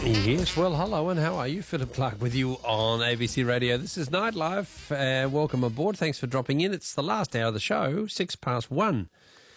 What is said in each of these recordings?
Yes, well, hello and how are you? Philip Clark with you on ABC Radio. This is Nightlife. Welcome aboard. Thanks for dropping in. It's the last hour of the show, 1:06.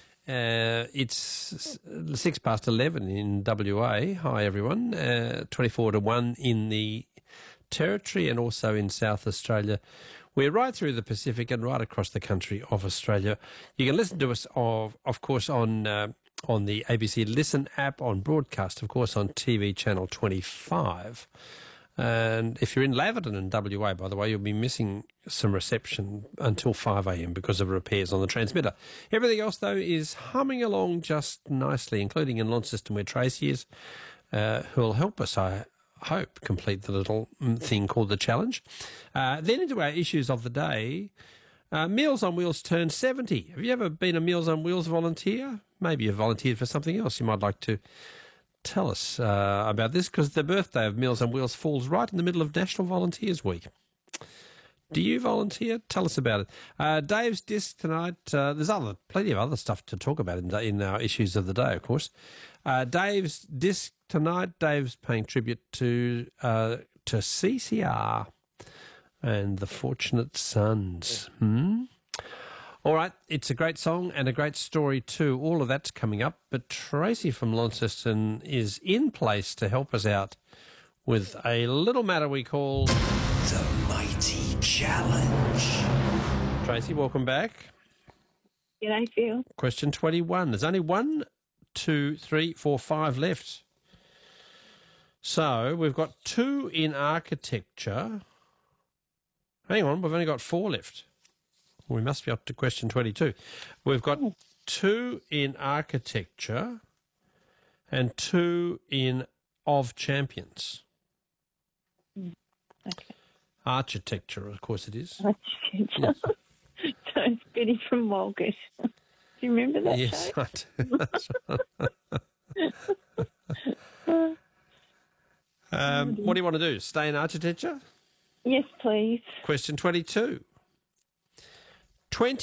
It's 11 in WA. Hi, everyone. 24-1 in the Territory and also in South Australia. We're right through the Pacific and right across the country of Australia. You can listen to us, of course, on the ABC Listen app, on broadcast, of course, on TV channel 25. And if you're in Laverton in WA, by the way, you'll be missing some reception until 5 a.m. because of repairs on the transmitter. Everything else, though, is humming along just nicely, including in Launceston where Tracy is, who'll help us, I hope, complete the little thing called the challenge. Then into our issues of the day. Meals on Wheels turned 70. Have you ever been a Meals on Wheels volunteer? Maybe you volunteered for something else. You might like to tell us about this, because the birthday of Meals on Wheels falls right in the middle of National Volunteers Week. Do you volunteer? Tell us about it. Dave's disc tonight. There's plenty of other stuff to talk about in our issues of the day, of course. Dave's disc tonight. Dave's paying tribute to CCR and the Fortunate Sons. All right, it's a great song and a great story too. All of that's coming up. But Tracy from Launceston is in place to help us out with a little matter we call The Mighty Challenge. Tracy, welcome back. G'day, Phil. Question 21. There's only 1, 2, 3, 4, 5 left. So we've got 2 in architecture. Hang on, we've only got 4 left. We must be up to question 22. We've got 2 in architecture and 2 in of champions. Okay. Architecture, of course it is. Architecture. Yes. So it's Betty from Walgett. Do you remember that Yes, show? I do. What do you want to do? Stay in architecture? Yes, please. Question 22.